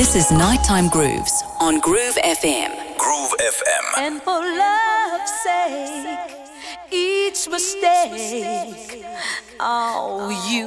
This is Nighttime Grooves on Groove FM. Groove FM. And for love's sake, each mistake, oh, you